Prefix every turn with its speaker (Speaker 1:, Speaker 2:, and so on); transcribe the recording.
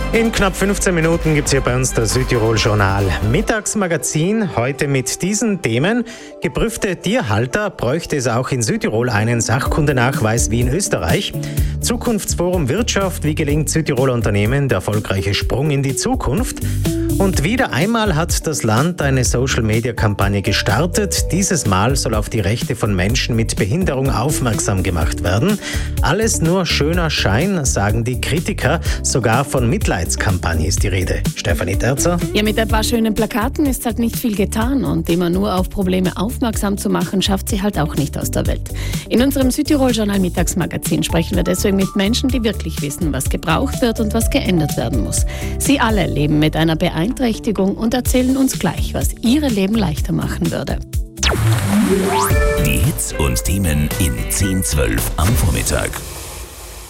Speaker 1: In knapp 15 Minuten gibt es hier bei uns das Südtirol-Journal Mittagsmagazin. Heute mit diesen Themen. Geprüfte Tierhalter bräuchte es auch in Südtirol einen Sachkundenachweis wie in Österreich. Zukunftsforum Wirtschaft, wie gelingt Südtiroler Unternehmen der erfolgreiche Sprung in die Zukunft? Und wieder einmal hat das Land eine Social-Media-Kampagne gestartet. Dieses Mal soll auf die Rechte von Menschen mit Behinderung aufmerksam gemacht werden. Alles nur schöner Schein, sagen die Kritiker. Sogar von Mitleidskampagne ist die Rede. Stefanie Terzer.
Speaker 2: Ja, mit ein paar schönen Plakaten ist halt nicht viel getan. Und immer nur auf Probleme aufmerksam zu machen, schafft sie halt auch nicht aus der Welt. In unserem Südtirol-Journal Mittagsmagazin sprechen wir deswegen mit Menschen, die wirklich wissen, was gebraucht wird und was geändert werden muss. Sie alle leben mit einer Beeinträchtigung und erzählen uns gleich, was ihre Leben leichter machen würde.
Speaker 3: Die Hits und Themen in 10-12 am Vormittag.